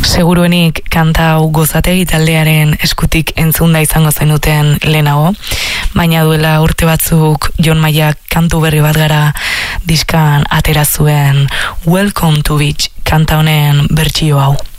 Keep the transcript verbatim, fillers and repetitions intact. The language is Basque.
seguruenik kanta hau Gozategi taldearen eskutik entzunda izango zenuten lehenago, baina duela urte batzuk Jon Maiak kantu berri bat gara diskan atera zuen Welcome to Beach kanta honen bertsio hau.